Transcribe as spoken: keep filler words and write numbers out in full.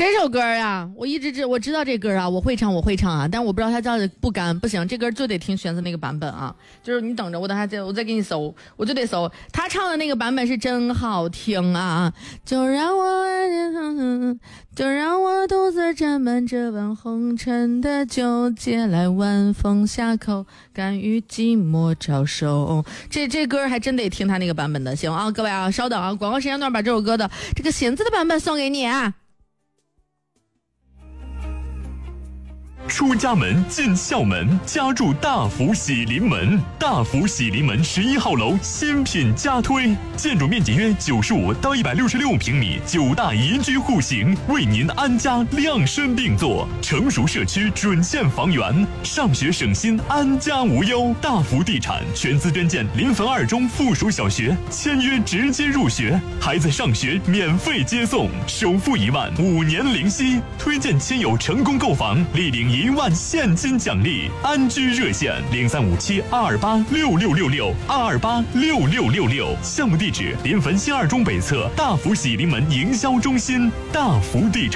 这首歌啊，我一直知我知道这歌啊，我会唱我会唱啊，但我不知道它叫不甘，不行，这歌就得听玄子那个版本啊，就是你等着，我等下再我再给你搜，我就得搜他唱的那个版本是真好听啊，就让我就让我独自斟满这碗红尘的酒，借来晚风下口，甘于寂寞招手。这这歌还真得听他那个版本的，行啊，各位啊，稍等啊，广告时间段把这首歌的这个弦子的版本送给你啊。 出家门进校门，家住大福喜临门。大福喜临门十一号楼新品加推，建筑面积约九十五到一百六十六平米，九大宜居户型，为您安家量身定做。成熟社区准线房源，上学省心，安家无忧。大福地产全资捐建临汾二中附属小学，签约直接入学，孩子上学免费接送，首付一万，五年零息。推荐亲友成功购房，立领一万现金奖励。安居热线零三五七二二八六六六六二二八六六六六。项目地址临汾新二中北侧大福喜临门营销中心。大福地产。